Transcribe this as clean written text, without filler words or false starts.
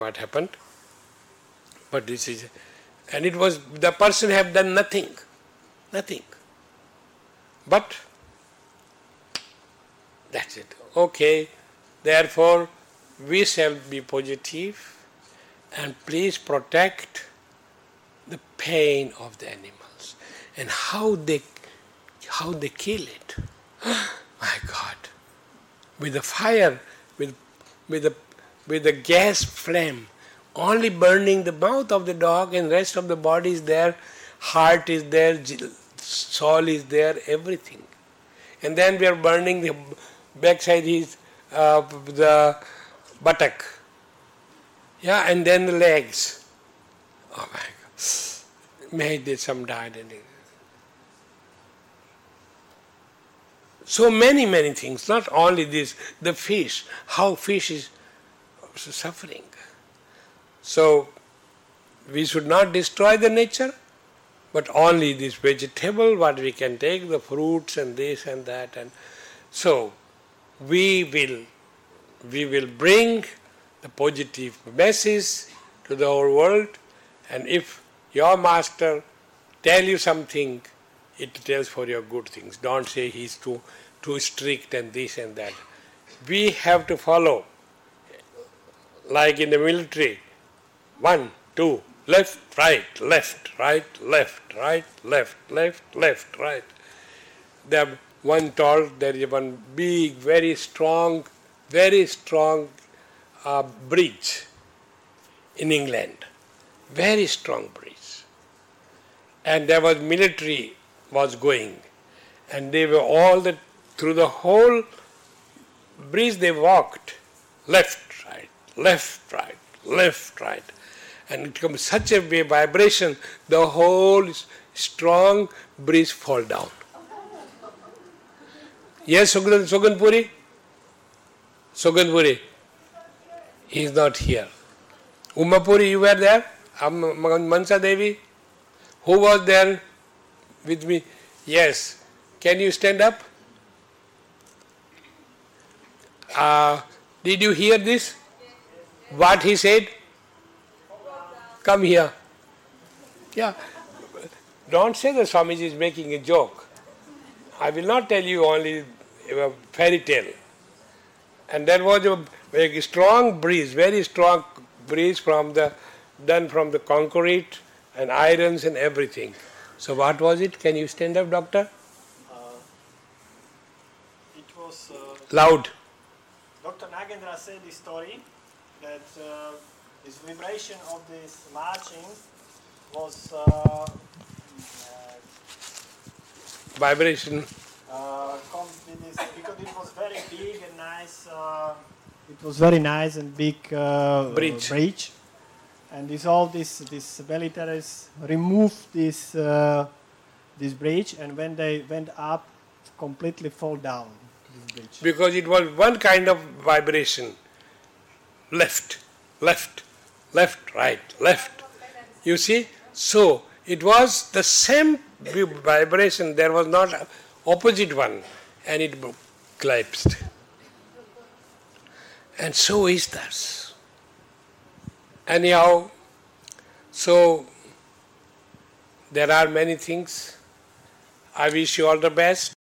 what happened. But this is, and it was, the person have done nothing. But that's it. Okay, therefore we shall be positive and please protect the pain of the animals. And how they kill it. My God. With the fire, with the gas flame, only burning the mouth of the dog, and rest of the body is there, heart is there, soul is there, everything. And then we are burning the backside, his the buttock. Yeah, and then the legs. Oh my God. May some died. So many things, not only this, the fish, how fish is suffering. So, we should not destroy the nature, but only this vegetable, what we can take, the fruits and this and that. And so, we will bring the positive message to the whole world, and if your master tell you something, it tells for your good things. Don't say he's too strict and this and that. We have to follow, like in the military, 1, 2, left, right, left, right, left, right, left, left, left, right. There one told there is one big, very strong bridge in England, very strong bridge, and there was military was going, and they were all through the whole bridge they walked left, right, left, right, left, right, and it becomes such a vibration, the whole strong bridge fall down. Yes, Soganpuri? Soganpuri, he is not here. Umapuri, you were there? Mansa Devi? Who was there with me? Yes. Can you stand up? Did you hear this? What he said? Come here. Yeah. Don't say that Swamiji is making a joke. I will not tell you only a fairy tale. And there was a very strong breeze done from the concrete and irons and everything. So what was it? Can you stand up, doctor? It was... Loud. Dr. Nagendra said this story that this vibration of this marching was... Vibration. Because it was very big and nice. It was very nice and big bridge. And these militaries removed this bridge, and when they went up, completely fall down this bridge. Because it was one kind of vibration. Left, left, left, right, left. You see? So, it was the same vibration, there was not opposite one, and it collapsed. And so is this. Anyhow, so there are many things. I wish you all the best.